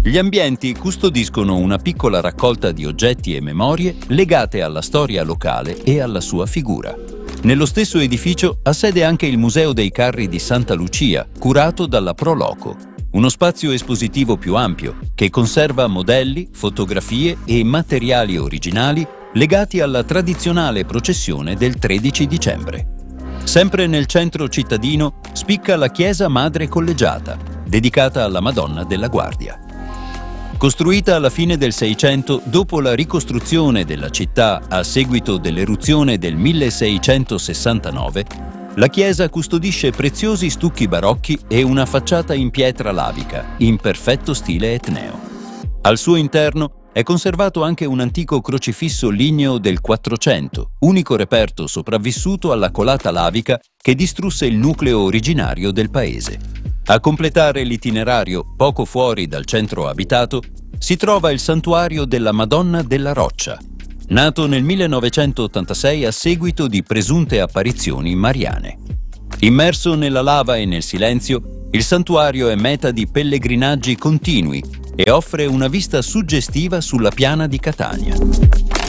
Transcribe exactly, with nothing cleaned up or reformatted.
Gli ambienti custodiscono una piccola raccolta di oggetti e memorie legate alla storia locale e alla sua figura. Nello stesso edificio ha sede anche il Museo dei Carri di Santa Lucia, curato dalla Pro Loco, uno spazio espositivo più ampio che conserva modelli, fotografie e materiali originali legati alla tradizionale processione del tredici dicembre. Sempre nel centro cittadino spicca la chiesa Madre Collegiata, dedicata alla Madonna della Guardia. Costruita alla fine del Seicento dopo la ricostruzione della città a seguito dell'eruzione del milleseicentosessantanove, la chiesa custodisce preziosi stucchi barocchi e una facciata in pietra lavica, in perfetto stile etneo. Al suo interno è conservato anche un antico crocifisso ligneo del Quattrocento, unico reperto sopravvissuto alla colata lavica che distrusse il nucleo originario del paese. A completare l'itinerario, poco fuori dal centro abitato, si trova il santuario della Madonna della Roccia, nato nel millenovecentottantasei a seguito di presunte apparizioni mariane. Immerso nella lava e nel silenzio, il santuario è meta di pellegrinaggi continui e offre una vista suggestiva sulla piana di Catania.